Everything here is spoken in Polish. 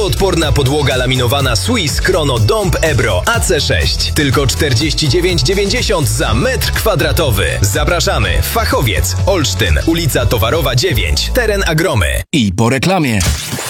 Odporna podłoga laminowana Swiss Chrono Domp Ebro AC6. Tylko 49,90 za metr kwadratowy. Zapraszamy. Fachowiec, Olsztyn, ulica Towarowa 9, teren Agromy. I po reklamie.